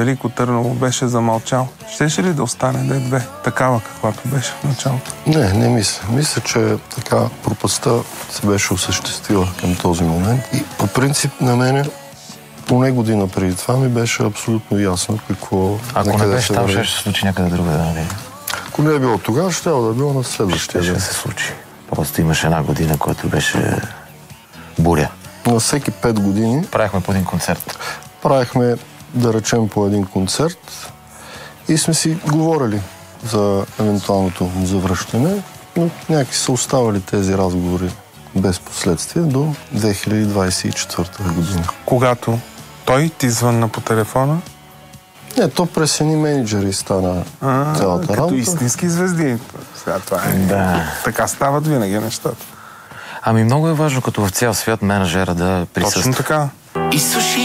Велико Търново беше замълчал, щеше ли да остане Д2 такава, каквато беше в началото? Не мисля. Мисля, че така пропастта се беше осъществила към този момент. И по принцип на мене поне година преди това ми беше абсолютно ясно какво... Ако не беше там, ще се случи някъде друга, да не? Ако не е било тогава, ще да било на следващия ден. Ще се случи. Просто имаше една година, която беше буря. На всеки 5 години... Правихме по един концерт. Правихме, да речем, по един концерт и сме си говорили за евентуалното му завръщане, но някакси са оставали тези разговори без последствие до 2024 година. Когато той ти звънна по телефона? Не, то през едни менеджери стана цялата работа. Като истински звезди. Сега това е. Да. Така стават винаги нещата. Ами много е важно, като в цял свят менеджера да присъства. Точно така.